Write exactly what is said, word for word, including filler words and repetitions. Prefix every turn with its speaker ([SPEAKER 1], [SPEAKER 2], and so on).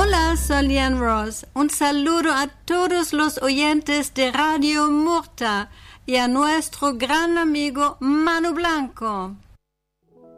[SPEAKER 1] Hola, soy Lian Ross. Un saludo a todos los oyentes de Radio Murta y a nuestro gran amigo Manu Blanco.